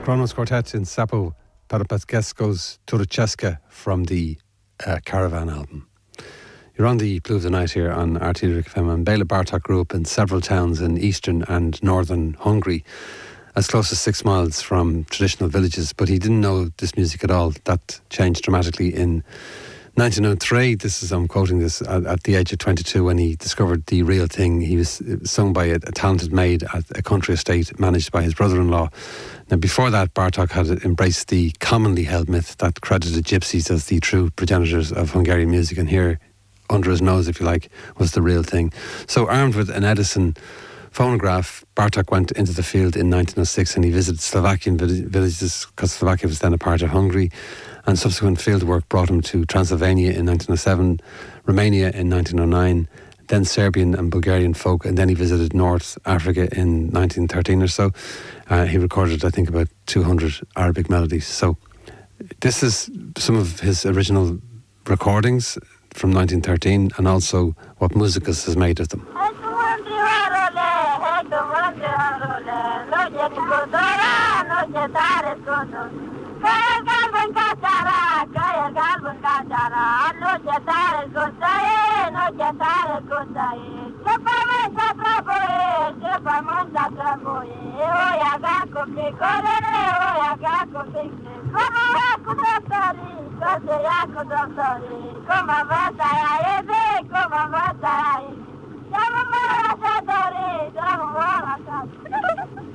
Kronos Quartet in Sapo Parapatgesco's Turceska from the Caravan album. You're on the Blue of the Night here on RT Lyric FM, and Bela Bartok grew up in several towns in eastern and northern Hungary, as close as 6 miles from traditional villages, but he didn't know this music at all. That changed dramatically in 1903. I'm quoting this, at the age of 22, when he discovered the real thing. He was sung by a talented maid at a country estate managed by his brother-in-law. Now, before that, Bartok had embraced the commonly held myth that credited gypsies as the true progenitors of Hungarian music, and here, under his nose, if you like, was the real thing. So, armed with an Edison phonograph, Bartok went into the field in 1906, and he visited Slovakian villages, because Slovakia was then a part of Hungary, and subsequent field work brought him to Transylvania in 1907, Romania in 1909, then Serbian and Bulgarian folk, and then he visited North Africa in 1913 or so. He recorded, I think, about 200 Arabic melodies. So this is some of his original recordings from 1913, and also what Musicus has made of them.